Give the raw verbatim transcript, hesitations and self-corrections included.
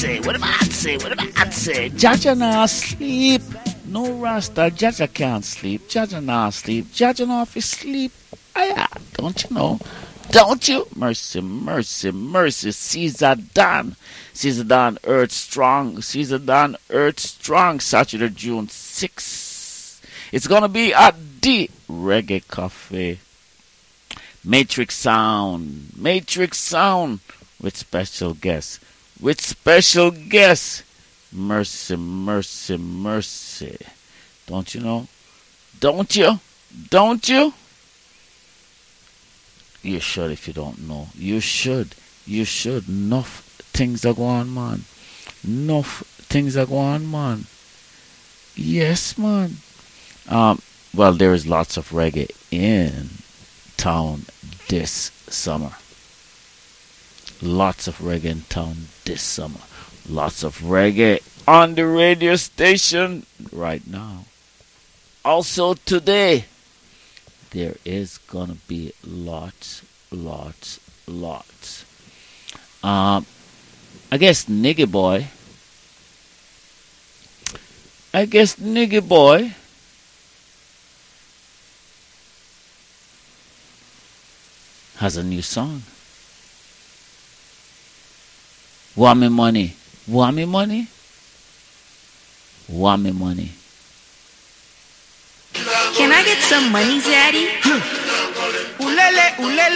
say? What am I say? What am I say? Jaja not sleep. No Rasta, Jaja can't sleep. Jaja not sleep. Jaja not fi sleep. Aya, don't you know? Don't you? Mercy, mercy, mercy. Caesar Dan. Caesar Dan, Earth Strong. Caesar Dan, Earth Strong. Saturday, June sixth. It's gonna be at the Reggae Cafe. Matrix Sound. Matrix Sound. With special guests. With special guests. Mercy, mercy, mercy. Don't you know? Don't you? Don't you? You should if you don't know. You should. You should. Enough things are going, man. Enough things are going, man. Yes, man. Um, well, there is lots of reggae in town this summer. Lots of reggae in town this summer. Lots of reggae on the radio station right now. Also today, there is gonna be lots, lots, lots. Um, I guess Niggy Boy. I guess Niggy Boy has a new song. Want me money? Want me money? Want me money? Can I get some money, Zaddy? Ulele, ulele.